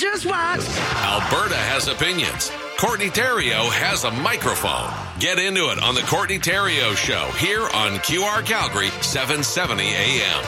just watch. Alberta has opinions. Courtney Theriot has a microphone. Get into it on the Courtney Theriot Show here on QR Calgary, 770 AM.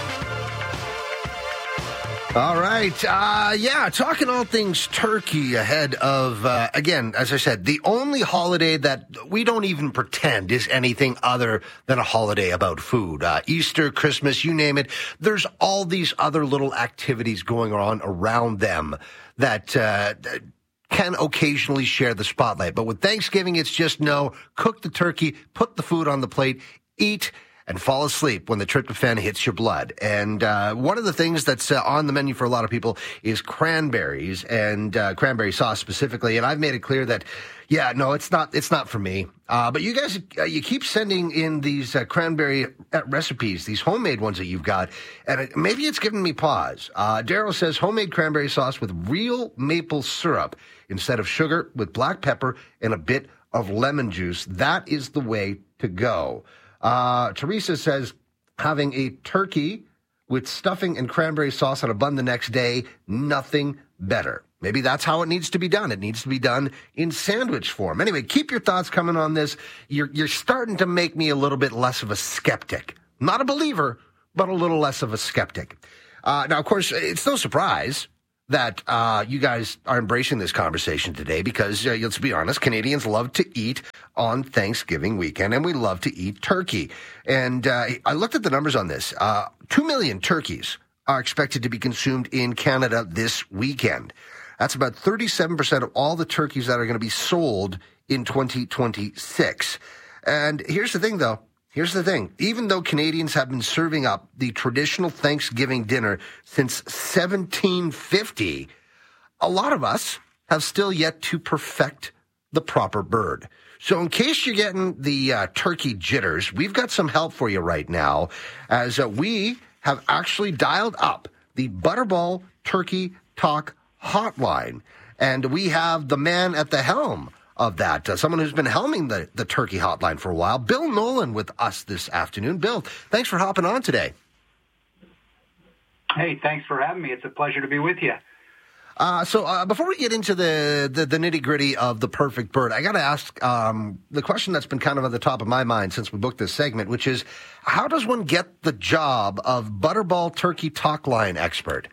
All right. Talking all things turkey ahead of, again, as I said, the only holiday that we don't even pretend is anything other than a holiday about food. Easter, Christmas, you name it. There's all these other little activities going on around them that can occasionally share the spotlight. But with Thanksgiving, it's just cook the turkey, put the food on the plate, eat, and fall asleep when the tryptophan hits your blood. And one of the things that's on the menu for a lot of people is cranberries and cranberry sauce specifically. And I've made it clear that, it's not for me. But you guys, you keep sending in these cranberry recipes, these homemade ones that you've got, and maybe it's giving me pause. Daryl says homemade cranberry sauce with real maple syrup instead of sugar, with black pepper and a bit of lemon juice. That is the way to go. Teresa says having a turkey with stuffing and cranberry sauce on a bun the next day, nothing better. Maybe that's how it needs to be done. It needs to be done in sandwich form. Anyway, keep your thoughts coming on this. You're starting to make me a little bit less of a skeptic. Not a believer, but a little less of a skeptic. Now, of course, it's no surprise that you guys are embracing this conversation today because, let's be honest, Canadians love to eat on Thanksgiving weekend, and we love to eat turkey. And I looked at the numbers on this. 2 million turkeys are expected to be consumed in Canada this weekend. That's about 37% of all the turkeys that are going to be sold in 2026. And here's the thing, though. Here's the thing. Even though Canadians have been serving up the traditional Thanksgiving dinner since 1750, a lot of us have still yet to perfect the proper bird. So in case you're getting the turkey jitters, we've got some help for you right now, as we have actually dialed up the Butterball Turkey Talk hotline. And we have the man at the helm of that, someone who's been helming the turkey hotline for a while, Bill Nolan, with us this afternoon. Bill, thanks for hopping on today. Hey, thanks for having me. It's a pleasure to be with you. So before we get into the nitty-gritty of the perfect bird, I got to ask the question that's been kind of at the top of my mind since we booked this segment, which is, how does one get the job of Butterball Turkey Talk Line expert?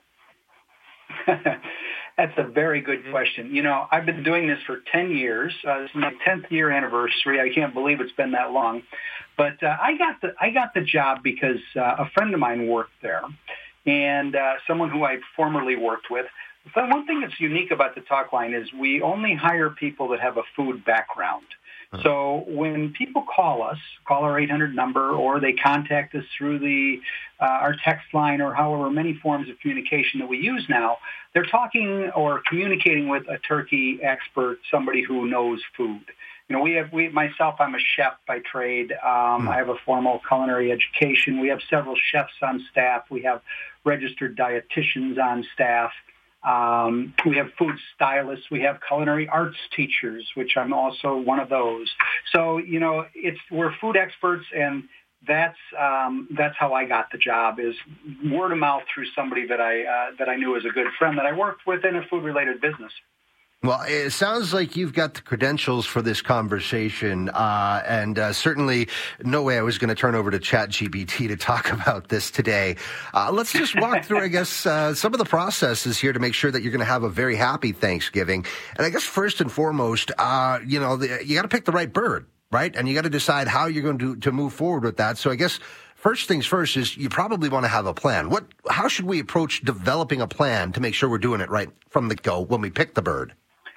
That's a very good question. I've been doing this for 10 years. This is my 10th year anniversary. I can't believe it's been that long. But I got the job because a friend of mine worked there, and someone who I formerly worked with. So one thing that's unique about the Talk Line is we only hire people that have a food background. So when people call our 800 number, or they contact us through our text line, or however many forms of communication that we use now, they're talking or communicating with a turkey expert, somebody who knows food. Myself, I'm a chef by trade. I have a formal culinary education. We have several chefs on staff. We have registered dietitians on staff. We have food stylists. We have culinary arts teachers, which I'm also one of those. So, we're food experts, and that's how I got the job, is word of mouth through somebody that I knew as a good friend that I worked with in a food-related business. Well, it sounds like you've got the credentials for this conversation, and certainly no way I was going to turn over to ChatGPT to talk about this today. Let's just walk through, I guess, some of the processes here to make sure that you're going to have a very happy Thanksgiving. And I guess first and foremost, you got to pick the right bird, right? And you got to decide how you're going to move forward with that. So I guess first things first is you probably want to have a plan. How should we approach developing a plan to make sure we're doing it right from the go when we pick the bird?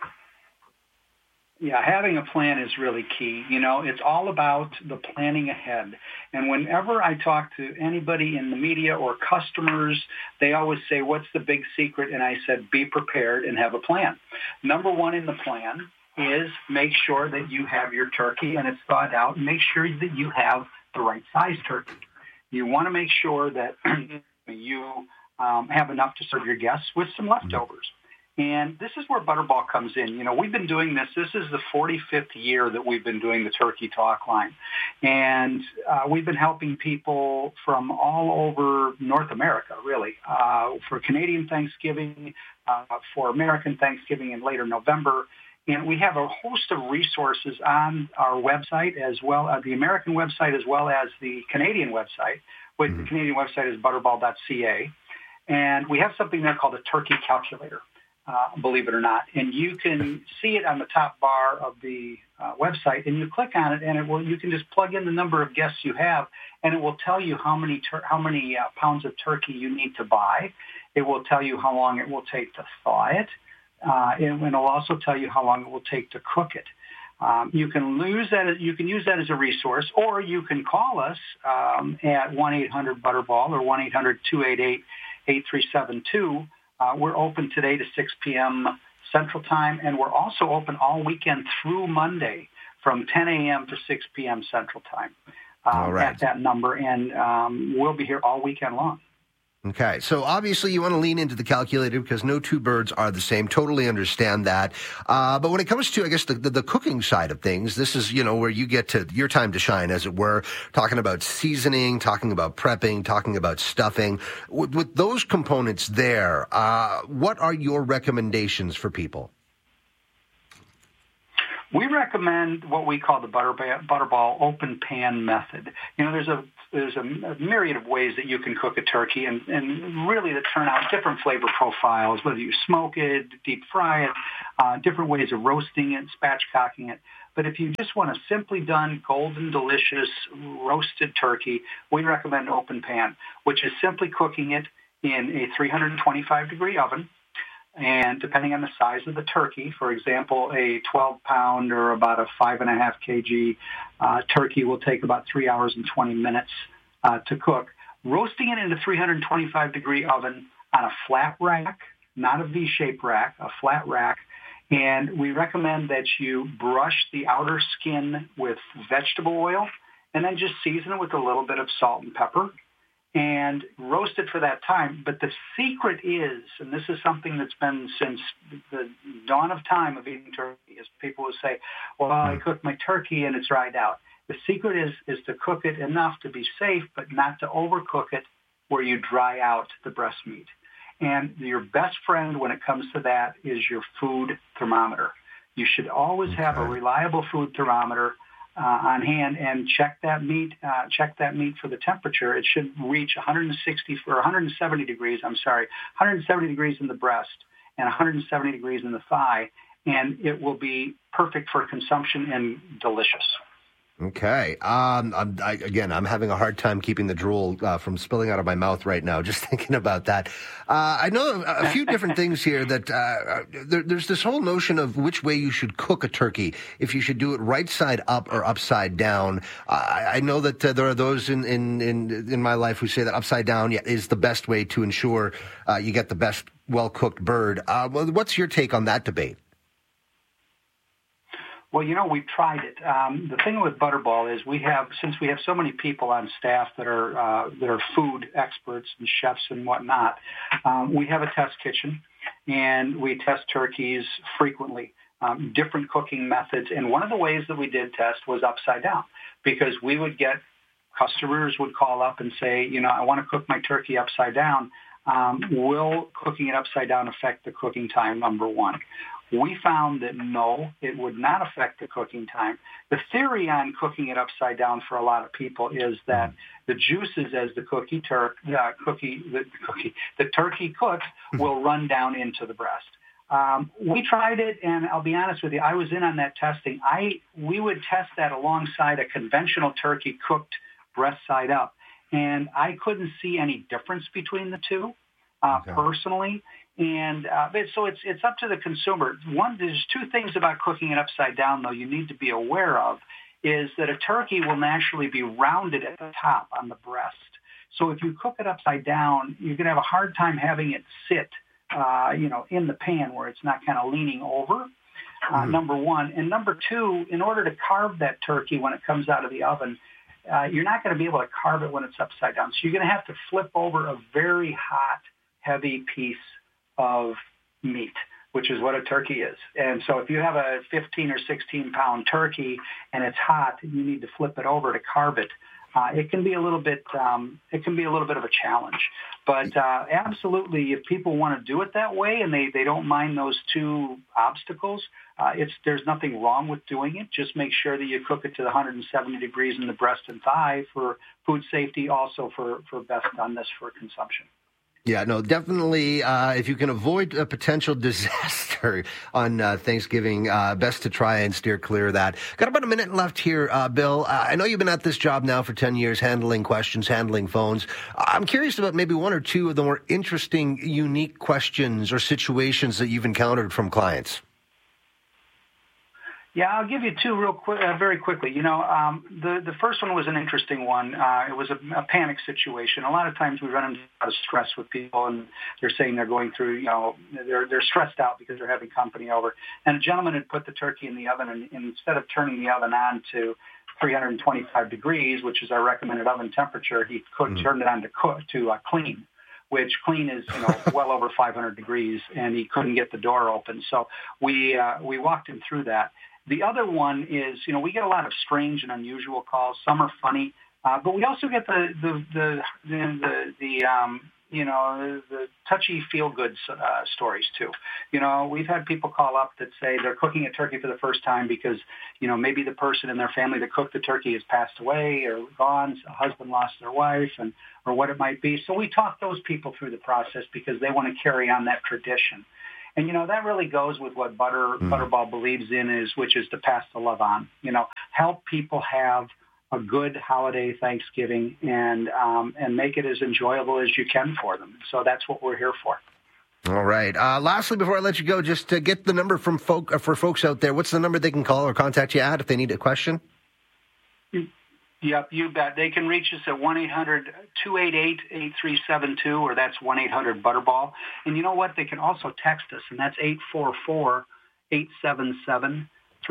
Yeah, having a plan is really key. It's all about the planning ahead. And whenever I talk to anybody in the media or customers, they always say, what's the big secret? And I said, be prepared and have a plan. Number one in the plan is make sure that you have your turkey and it's thawed out, and make sure that you have the right size turkey. You want to make sure that you have enough to serve your guests with some leftovers. And this is where Butterball comes in. You know, we've been doing this. This is the 45th year that we've been doing the Turkey Talk Line. And we've been helping people from all over North America, really, for Canadian Thanksgiving, for American Thanksgiving in later November. And we have a host of resources on our website, as well as the American website, as well as the Canadian website, which the Canadian website is butterball.ca. And we have something there called a turkey calculator, believe it or not. And you can see it on the top bar of the website, and you click on it, and you can just plug in the number of guests you have, and it will tell you how many pounds of turkey you need to buy. It will tell you how long it will take to thaw it. And it'll also tell you how long it will take to cook it. You can use that as a resource, or you can call us at 1-800-BUTTERBALL or 1-800-288-8372. We're open today to 6 p.m. Central Time, and we're also open all weekend through Monday from 10 a.m. to 6 p.m. Central Time at that number, and we'll be here all weekend long. Okay, so obviously you want to lean into the calculator because no two birds are the same. Totally understand that. But when it comes to, I guess, the cooking side of things, this is, you know, where you get to your time to shine, as it were, talking about seasoning, talking about prepping, talking about stuffing. With those components there, what are your recommendations for people? We recommend what we call the Butterball open pan method. You know, there's a myriad of ways that you can cook a turkey and really to turn out different flavor profiles, whether you smoke it, deep fry it, different ways of roasting it, spatchcocking it. But if you just want a simply done, golden, delicious, roasted turkey, we recommend open pan, which is simply cooking it in a 325-degree oven. And depending on the size of the turkey, for example, a 12-pound or about a 5.5 kg turkey will take about 3 hours and 20 minutes to cook. Roasting it in a 325-degree oven on a flat rack, not a V-shaped rack, a flat rack. And we recommend that you brush the outer skin with vegetable oil and then just season it with a little bit of salt and pepper and roast it for that time. But the secret is, and this is something that's been since the dawn of time of eating turkey, is people will say, well, I cooked my turkey and it's dried out. The secret is to cook it enough to be safe, but not to overcook it where you dry out the breast meat. And your best friend when it comes to that is your food thermometer. You should always have a reliable food thermometer on hand and check that meat for the temperature. It should reach 170 degrees in the breast and 170 degrees in the thigh, and it will be perfect for consumption and delicious. Okay. I'm having a hard time keeping the drool from spilling out of my mouth right now, just thinking about that. I know a few different things here that there's this whole notion of which way you should cook a turkey, if you should do it right side up or upside down. I know that there are those in my life who say that upside down is the best way to ensure you get the best well-cooked bird. What's your take on that debate? Well, you know, we've tried it. The thing with Butterball is since we have so many people on staff that are food experts and chefs and whatnot, we have a test kitchen, and we test turkeys frequently, different cooking methods. And one of the ways that we did test was upside down, because we would get customers would call up and say, you know, I want to cook my turkey upside down. Will cooking it upside down affect the cooking time, number one? We found that no, it would not affect the cooking time. The theory on cooking it upside down for a lot of people is that the juices as the turkey cooks will run down into the breast. We tried it, and I'll be honest with you, I was in on that testing. We would test that alongside a conventional turkey cooked breast side up, and I couldn't see any difference between the two personally. And so it's up to the consumer. There's two things about cooking it upside down, though, you need to be aware of, is that a turkey will naturally be rounded at the top on the breast. So if you cook it upside down, you're going to have a hard time having it sit, in the pan where it's not kind of leaning over, number one. And number two, in order to carve that turkey when it comes out of the oven, you're not going to be able to carve it when it's upside down. So you're going to have to flip over a very hot, heavy piece of meat. which is what a turkey is. And so if you have a 15 or 16 pound turkey and it's hot and you need to flip it over to carve it, it can be a little bit of a challenge. But absolutely, if people want to do it that way and they don't mind those two obstacles, there's nothing wrong with doing it. Just make sure that you cook it to the 170 degrees in the breast and thigh for food safety, also for best doneness for consumption. Yeah, no, definitely. If you can avoid a potential disaster on Thanksgiving, best to try and steer clear of that. Got about a minute left here, Bill. I know you've been at this job now for 10 years, handling questions, handling phones. I'm curious about maybe one or two of the more interesting, unique questions or situations that you've encountered from clients. Yeah, I'll give you two real quick, very quickly. The first one was an interesting one. It was a panic situation. A lot of times we run into a lot of stress with people, and they're saying they're going through, they're stressed out because they're having company over. And a gentleman had put the turkey in the oven, and instead of turning the oven on to 325 degrees, which is our recommended oven temperature, he turned it on to clean, which clean is well over 500 degrees, and he couldn't get the door open. So we walked him through that. The other one is, we get a lot of strange and unusual calls. Some are funny, but we also get the touchy feel-good stories too. We've had people call up that say they're cooking a turkey for the first time because, maybe the person in their family that cooked the turkey has passed away or gone, a husband lost their wife, or what it might be. So we talk those people through the process because they want to carry on that tradition. And, that really goes with what Butterball believes in, which is to pass the love on. Help people have a good holiday Thanksgiving and make it as enjoyable as you can for them. So that's what we're here for. All right. Lastly, before I let you go, just to get the number for folks out there, what's the number they can call or contact you at if they need a question? Yep, you bet. They can reach us at 1-800-288-8372, or that's 1-800-BUTTERBALL. And you know what? They can also text us, and that's 844-877-3456.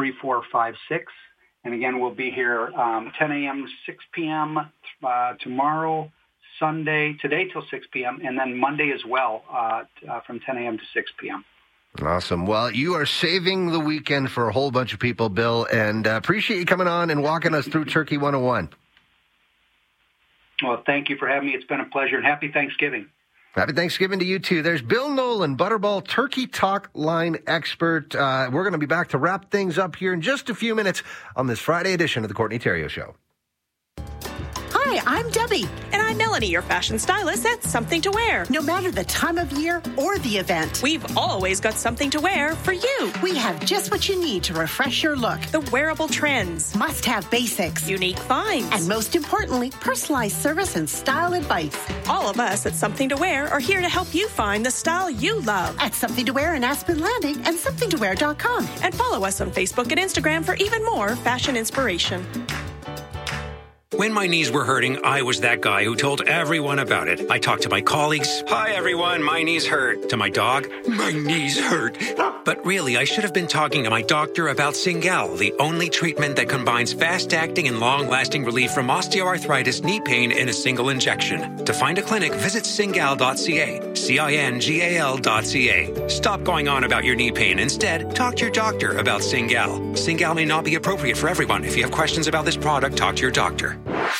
And again, we'll be here 10 a.m. to 6 p.m. Tomorrow, Sunday, today till 6 p.m., and then Monday as well from 10 a.m. to 6 p.m. Awesome. Well, you are saving the weekend for a whole bunch of people, Bill, and appreciate you coming on and walking us through Turkey 101. Well, thank you for having me. It's been a pleasure, and happy Thanksgiving. Happy Thanksgiving to you, too. There's Bill Nolan, Butterball Turkey Talk line expert. We're going to be back to wrap things up here in just a few minutes on this Friday edition of the Courtney Theriault Show. Hi, I'm Debbie. And I'm Melanie, your fashion stylist at Something to Wear. No matter the time of year or the event, we've always got something to wear for you. We have just what you need to refresh your look. The wearable trends. Must-have basics. Unique finds. And most importantly, personalized service and style advice. All of us at Something to Wear are here to help you find the style you love. At Something to Wear in Aspen Landing and somethingtowear.com. And follow us on Facebook and Instagram for even more fashion inspiration. When my knees were hurting, I was that guy who told everyone about it. I talked to my colleagues. Hi, everyone. My knees hurt. To my dog. My knees hurt. But really, I should have been talking to my doctor about Cingal, the only treatment that combines fast-acting and long-lasting relief from osteoarthritis knee pain in a single injection. To find a clinic, visit cingal.ca. CINGAL.ca. Stop going on about your knee pain. Instead, talk to your doctor about Cingal. Cingal may not be appropriate for everyone. If you have questions about this product, talk to your doctor.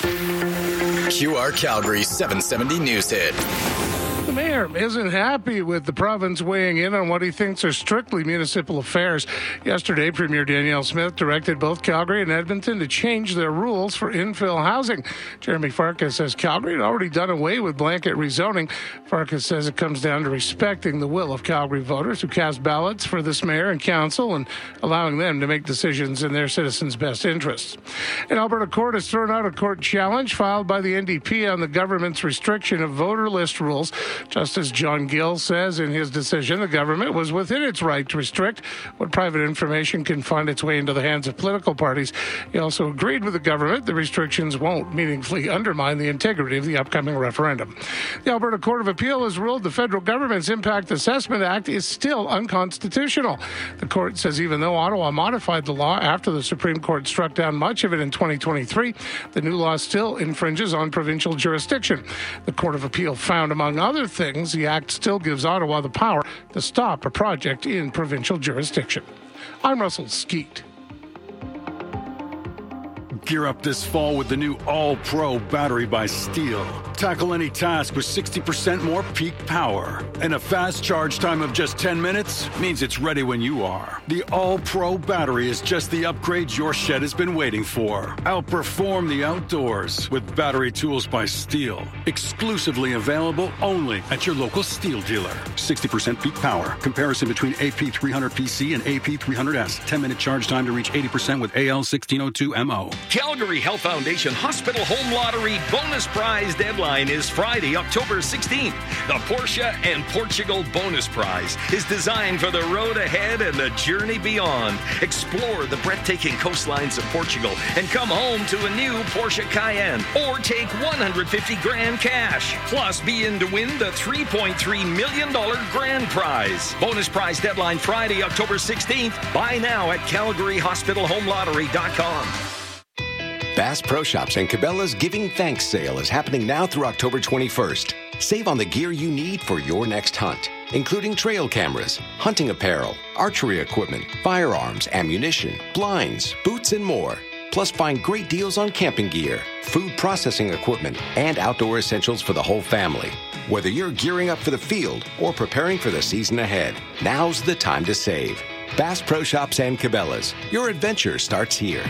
QR Calgary 770 News Hit. The mayor isn't happy with the province weighing in on what he thinks are strictly municipal affairs. Yesterday, Premier Danielle Smith directed both Calgary and Edmonton to change their rules for infill housing. Jeremy Farkas says Calgary had already done away with blanket rezoning. Farkas says it comes down to respecting the will of Calgary voters who cast ballots for this mayor and council and allowing them to make decisions in their citizens' best interests. An Alberta court has thrown out a court challenge filed by the NDP on the government's restriction of voter list rules. Justice John Gill says in his decision the government was within its right to restrict what private information can find its way into the hands of political parties. He also agreed with the government the restrictions won't meaningfully undermine the integrity of the upcoming referendum. The Alberta Court of Appeal has ruled the federal government's Impact Assessment Act is still unconstitutional. The court says even though Ottawa modified the law after the Supreme Court struck down much of it in 2023, the new law still infringes on provincial jurisdiction. The Court of Appeal found, among other things, the Act still gives Ottawa the power to stop a project in provincial jurisdiction. I'm Russell Skeet. Gear up this fall with the new All-Pro battery by Steel. Tackle any task with 60% more peak power. And a fast charge time of just 10 minutes means it's ready when you are. The All-Pro battery is just the upgrade your shed has been waiting for. Outperform the outdoors with battery tools by Steel. Exclusively available only at your local Steel dealer. 60% peak power. Comparison between AP300PC and AP300S. 10-minute charge time to reach 80% with AL1602MO. Calgary Health Foundation Hospital Home Lottery bonus prize deadline is Friday, October 16th. The Porsche and Portugal bonus prize is designed for the road ahead and the journey beyond. Explore the breathtaking coastlines of Portugal and come home to a new Porsche Cayenne or take $150,000 cash. Plus, be in to win the $3.3 million grand prize. Bonus prize deadline Friday, October 16th. Buy now at CalgaryHospitalHomeLottery.com. Bass Pro Shops and Cabela's Giving Thanks sale is happening now through October 21st. Save on the gear you need for your next hunt, including trail cameras, hunting apparel, archery equipment, firearms, ammunition, blinds, boots, and more. Plus, find great deals on camping gear, food processing equipment, and outdoor essentials for the whole family. Whether you're gearing up for the field or preparing for the season ahead, now's the time to save. Bass Pro Shops and Cabela's. Your adventure starts here.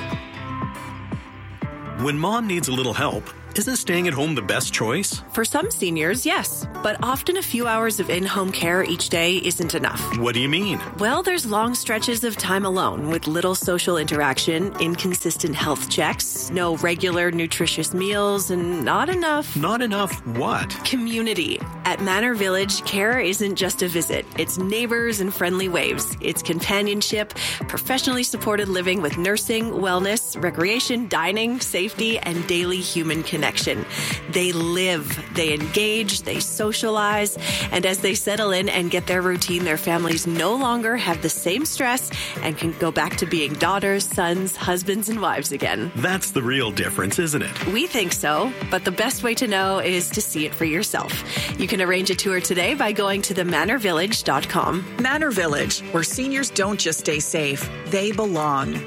When mom needs a little help, isn't staying at home the best choice? For some seniors, yes. But often a few hours of in-home care each day isn't enough. What do you mean? Well, there's long stretches of time alone with little social interaction, inconsistent health checks, no regular nutritious meals, and not enough... Not enough what? Community. At Manor Village, care isn't just a visit. It's neighbors and friendly waves. It's companionship, professionally supported living with nursing, wellness, recreation, dining, safety, and daily human connection. They live, they engage, they socialize, and as they settle in and get their routine, their families no longer have the same stress and can go back to being daughters, sons, husbands, and wives again. That's the real difference, isn't it? We think so, but the best way to know is to see it for yourself. You can arrange a tour today by going to themanorvillage.com. Manor Village, where seniors don't just stay safe, they belong.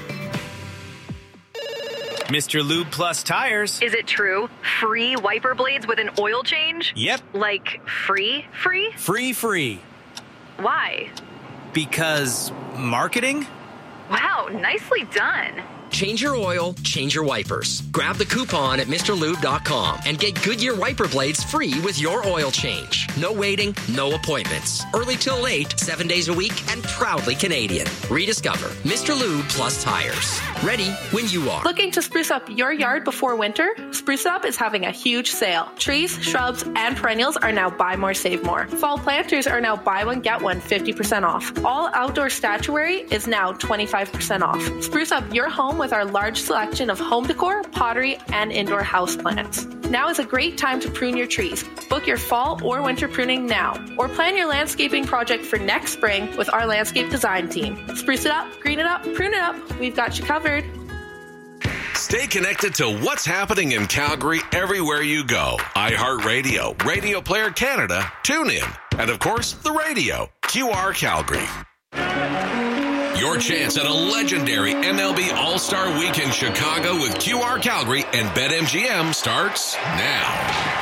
Mr. Lube Plus Tires. Is it true? Free wiper blades with an oil change? Yep. Like free? Free. Why? Because marketing? Wow, nicely done. Change your oil, change your wipers. Grab the coupon at MrLube.com and get Goodyear wiper blades free with your oil change. No waiting, no appointments. Early till late, 7 days a week, and proudly Canadian. Rediscover Mr. Lube Plus Tires. Ready when you are. Looking to spruce up your yard before winter? Spruce Up is having a huge sale. Trees, shrubs, and perennials are now buy more, save more. Fall planters are now buy one, get one 50% off. All outdoor statuary is now 25% off. Spruce up your home with our large selection of home decor, pottery, and indoor houseplants. Now is a great time to prune your trees. Book your fall or winter pruning now, or plan your landscaping project for next spring with our landscape design team. Spruce it up, green it up, prune it up. We've got you covered. Stay connected to what's happening in Calgary everywhere you go. iHeartRadio, Radio Player Canada, TuneIn, and of course, the radio, QR Calgary. Your chance at a legendary MLB All-Star Week in Chicago with QR Calgary and BetMGM starts now.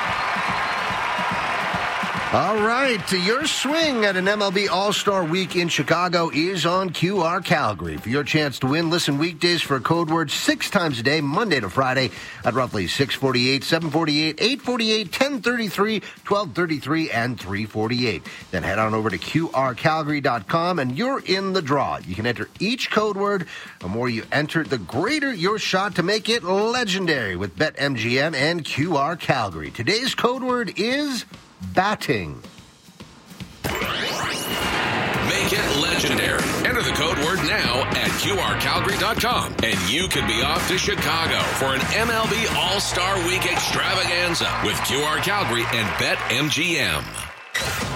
All right, your swing at an MLB All-Star Week in Chicago is on QR Calgary. For your chance to win, listen weekdays for code word 6 times a day, Monday to Friday, at roughly 6:48, 7:48, 8:48, 10:33, 12:33, and 3:48. Then head on over to QRCalgary.com, and you're in the draw. You can enter each code word. The more you enter, the greater your shot to make it legendary with BetMGM and QR Calgary. Today's code word is batting. Make it legendary. Enter the code word now at QRCalgary.com, and you could be off to Chicago for an MLB All-Star Week extravaganza with QR Calgary and BetMGM.